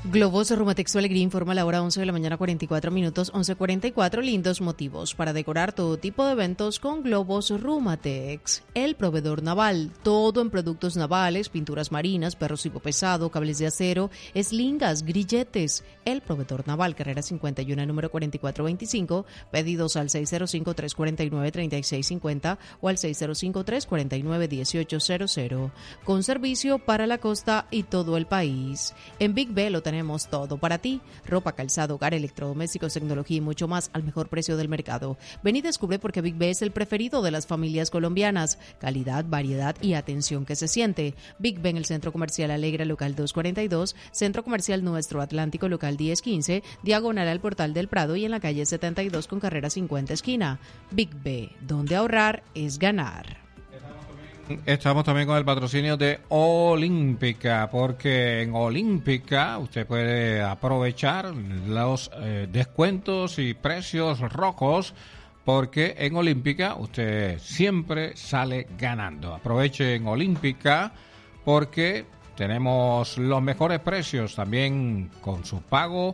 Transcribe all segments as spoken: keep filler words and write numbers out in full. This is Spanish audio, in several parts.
Globos Rumatex Alegría informa a la hora once de la mañana, cuarenta y cuatro minutos, once cuarenta y cuatro. Lindos motivos para decorar todo tipo de eventos con Globos Rumatex. El proveedor naval, todo en productos navales, pinturas marinas, perro pesado, cables de acero, eslingas, grilletes. El proveedor naval, carrera cincuenta y uno, número cuarenta y cuatro veinticinco. Pedidos al seis cero cinco, tres cuatro nueve, tres seis cinco cero o al seis cero cinco, tres cuatro nueve, uno ocho cero cero. Con servicio para la costa y todo el país. En Big B lo tenemos todo para ti: ropa, calzado, hogar, electrodomésticos, tecnología y mucho más al mejor precio del mercado. Ven y descubre por qué Big B es el preferido de las familias colombianas. Calidad, variedad y atención que se siente. Big B en el Centro Comercial Alegra, local doscientos cuarenta y dos, Centro Comercial Nuestro Atlántico, local diez quince, diagonal al Portal del Prado y en la calle setenta y dos con carrera cincuenta esquina. Big B, donde ahorrar es ganar. Estamos también con el patrocinio de Olímpica, porque en Olímpica usted puede aprovechar los eh, descuentos y precios rojos, porque en Olímpica usted siempre sale ganando. Aproveche en Olímpica porque tenemos los mejores precios también con su pago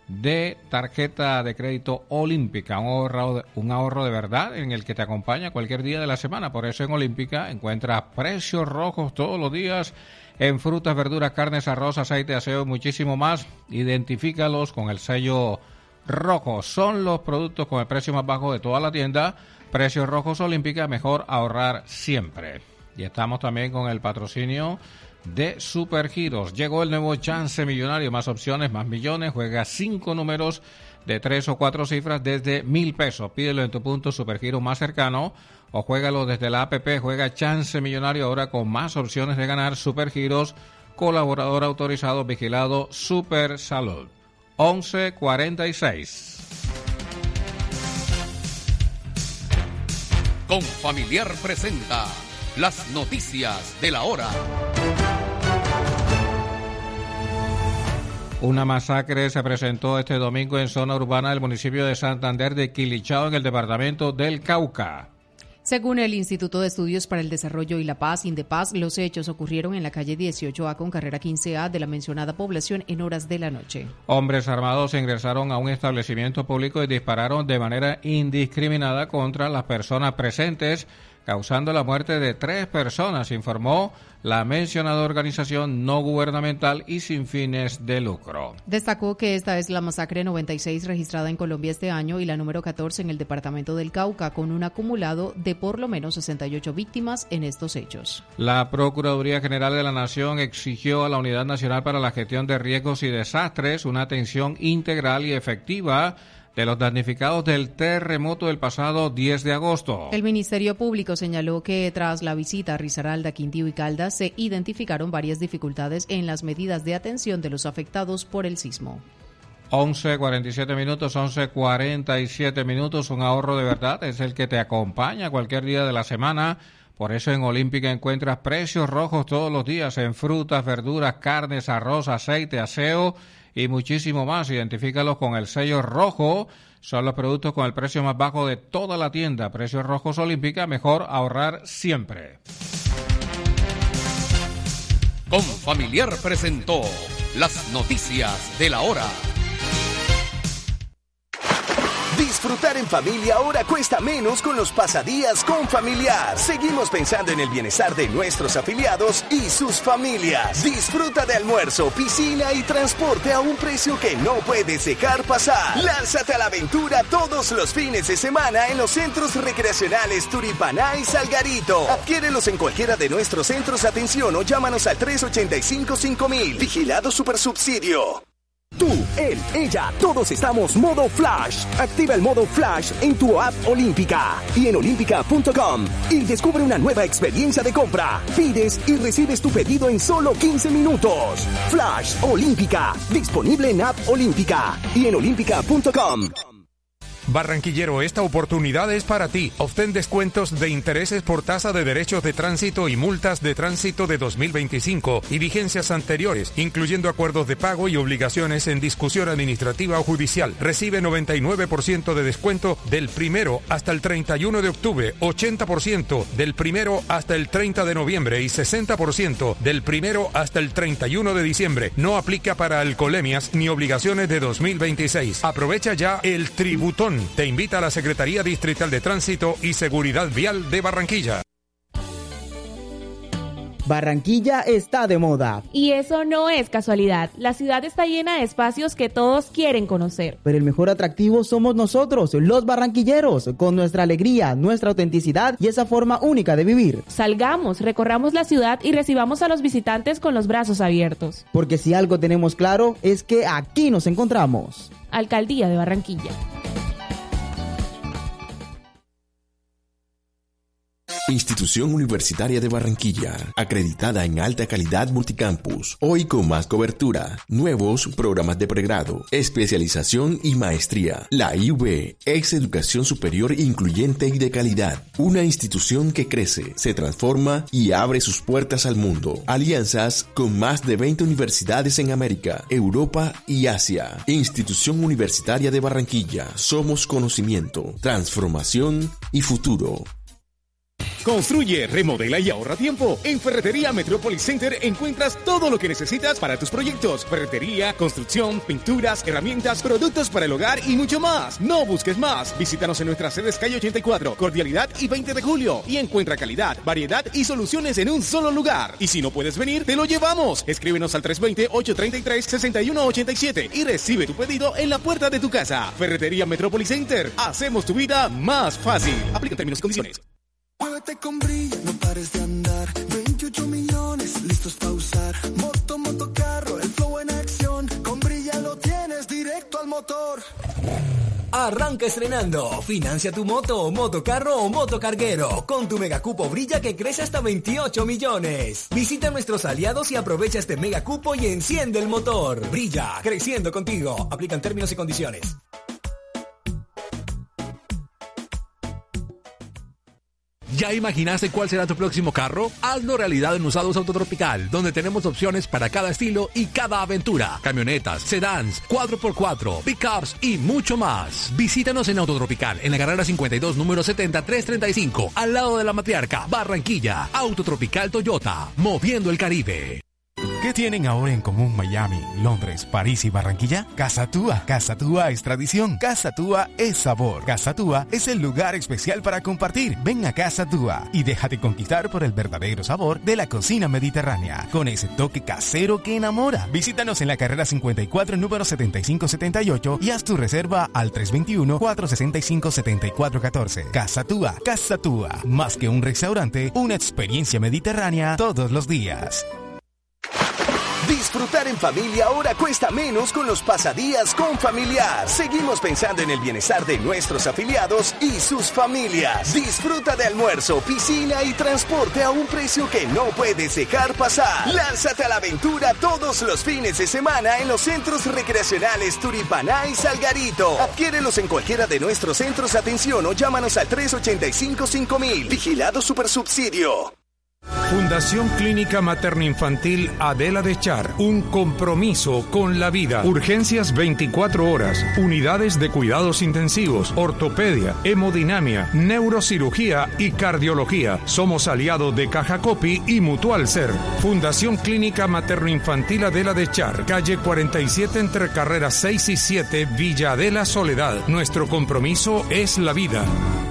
de tarjeta de crédito Olímpica, un ahorro, un ahorro de verdad en el que te acompaña cualquier día de la semana. Por eso en Olímpica encuentras precios rojos todos los días en frutas, verduras, carnes, arroz, aceite, aseo y muchísimo más. Identifícalos con el sello rojo. Son los productos con el precio más bajo de toda la tienda. Precios rojos Olímpica, mejor ahorrar siempre. Y estamos también con el patrocinio de Supergiros. Llegó el nuevo Chance Millonario, más opciones, más millones. Juega cinco números de tres o cuatro cifras desde mil pesos. Pídelo en tu punto Supergiros más cercano o juégalo desde la app. Juega Chance Millonario ahora con más opciones de ganar. Supergiros, colaborador autorizado, vigilado Super Salud. once cuarenta y seis. Confamiliar presenta las noticias de la hora. Una masacre se presentó este domingo en zona urbana del municipio de Santander de Quilichao, en el departamento del Cauca. Según el Instituto de Estudios para el Desarrollo y la Paz, Indepaz, los hechos ocurrieron en la calle dieciocho A con carrera quince A de la mencionada población en horas de la noche. Hombres armados ingresaron a un establecimiento público y dispararon de manera indiscriminada contra las personas presentes, causando la muerte de tres personas, informó la mencionada organización no gubernamental y sin fines de lucro. Destacó que esta es la masacre noventa y seis registrada en Colombia este año y la número catorce en el departamento del Cauca, con un acumulado de por lo menos sesenta y ocho víctimas en estos hechos. La Procuraduría General de la Nación exigió a la Unidad Nacional para la Gestión de Riesgos y Desastres una atención integral y efectiva de los damnificados del terremoto del pasado diez de agosto. El Ministerio Público señaló que tras la visita a Risaralda, Quindío y Caldas se identificaron varias dificultades en las medidas de atención de los afectados por el sismo. once cuarenta y siete minutos, once cuarenta y siete minutos, un ahorro de verdad es el que te acompaña cualquier día de la semana. Por eso en Olímpica encuentras precios rojos todos los días en frutas, verduras, carnes, arroz, aceite, aseo y muchísimo más. Identifícalos con el sello rojo. Son los productos con el precio más bajo de toda la tienda. Precios rojos Olímpica, mejor ahorrar siempre. Confamiliar presentó las noticias de la hora. Disfrutar en familia ahora cuesta menos con los pasadías Confamiliar. Seguimos pensando en el bienestar de nuestros afiliados y sus familias. Disfruta de almuerzo, piscina y transporte a un precio que no puedes dejar pasar. Lánzate a la aventura todos los fines de semana en los centros recreacionales Turipaná y Salgarito. Adquiérelos en cualquiera de nuestros centros de atención o llámanos al tres ocho cinco, cinco mil. Vigilado Supersubsidio. Tú, él, ella, todos estamos modo Flash. Activa el modo Flash en tu app Olímpica y en olímpica punto com y descubre una nueva experiencia de compra. Pides y recibes tu pedido en solo quince minutos. Flash Olímpica, disponible en app Olímpica y en olímpica punto com. Barranquillero, esta oportunidad es para ti. Obtén descuentos de intereses por tasa de derechos de tránsito y multas de tránsito de dos mil veinticinco y vigencias anteriores, incluyendo acuerdos de pago y obligaciones en discusión administrativa o judicial. Recibe noventa y nueve por ciento de descuento del primero hasta el treinta y uno de octubre, ochenta por ciento del primero hasta el treinta de noviembre y sesenta por ciento del primero hasta el treinta y uno de diciembre. No aplica para alcoholemias ni obligaciones de dos mil veintiséis. Aprovecha ya el tributón. Te invita a la Secretaría Distrital de Tránsito y Seguridad Vial de Barranquilla. Barranquilla está de moda. Y eso no es casualidad. La ciudad está llena de espacios que todos quieren conocer. Pero el mejor atractivo somos nosotros, los barranquilleros, con nuestra alegría, nuestra autenticidad y esa forma única de vivir. Salgamos, recorramos la ciudad y recibamos a los visitantes con los brazos abiertos. Porque si algo tenemos claro es que aquí nos encontramos. Alcaldía de Barranquilla. Institución Universitaria de Barranquilla, acreditada en alta calidad multicampus, hoy con más cobertura, nuevos programas de pregrado, especialización y maestría. La I U B es educación superior incluyente y de calidad, una institución que crece, se transforma y abre sus puertas al mundo. Alianzas con más de veinte universidades en América, Europa y Asia. Institución Universitaria de Barranquilla, somos conocimiento, transformación y futuro. Construye, remodela y ahorra tiempo. En Ferretería Metropolis Center encuentras todo lo que necesitas para tus proyectos. Ferretería, construcción, pinturas, herramientas, productos para el hogar y mucho más. No busques más. Visítanos en nuestras sedes calle ochenta y cuatro, Cordialidad y veinte de julio. Y encuentra calidad, variedad y soluciones en un solo lugar. Y si no puedes venir, te lo llevamos. Escríbenos al tres dos cero, ocho tres tres, seis uno ocho siete y recibe tu pedido en la puerta de tu casa. Ferretería Metropolis Center. Hacemos tu vida más fácil. Aplica términos y condiciones. Muévete con brillo, no pares de andar. veintiocho millones listos para usar. Moto, moto, carro, el flow en acción. Con Brilla lo tienes directo al motor. Arranca estrenando. Financia tu moto, motocarro o motocarguero con tu megacupo Brilla que crece hasta veintiocho millones. Visita a nuestros aliados y aprovecha este megacupo y enciende el motor. Brilla, creciendo contigo. Aplican términos y condiciones. ¿Ya imaginaste cuál será tu próximo carro? Hazlo realidad en Usados Autotropical, donde tenemos opciones para cada estilo y cada aventura. Camionetas, sedans, cuatro por cuatro, pickups y mucho más. Visítanos en Autotropical, en la carrera cincuenta y dos, número setenta y tres treinta y cinco, al lado de la Matriarca, Barranquilla. Autotropical Toyota, moviendo el Caribe. ¿Qué tienen ahora en común Miami, Londres, París y Barranquilla? Casa Tua. Casa Tua es tradición. Casa Tua es sabor. Casa Tua es el lugar especial para compartir. Ven a Casa Tua y déjate conquistar por el verdadero sabor de la cocina mediterránea, con ese toque casero que enamora. Visítanos en la carrera cincuenta y cuatro, número setenta y cinco setenta y ocho y haz tu reserva al tres dos uno, cuatro seis cinco, siete cuatro uno cuatro. Casa Tua. Casa Tua. Más que un restaurante, una experiencia mediterránea todos los días. Disfrutar en familia ahora cuesta menos con los pasadías con Familiar. Seguimos pensando en el bienestar de nuestros afiliados y sus familias. Disfruta de almuerzo, piscina y transporte a un precio que no puedes dejar pasar. Lánzate a la aventura todos los fines de semana en los centros recreacionales Turipaná y Salgarito. Adquiérelos en cualquiera de nuestros centros de atención o llámanos al tres ocho cinco, cinco mil. Vigilado Supersubsidio. Fundación Clínica Materno-Infantil Adela de Char, un compromiso con la vida. Urgencias veinticuatro horas, unidades de cuidados intensivos, ortopedia, hemodinamia, neurocirugía y cardiología. Somos aliados de Caja Copi y Mutual Ser. Fundación Clínica Materno-Infantil Adela de Char, calle cuarenta y siete entre carreras seis y siete, Villa Adela Soledad. Nuestro compromiso es la vida.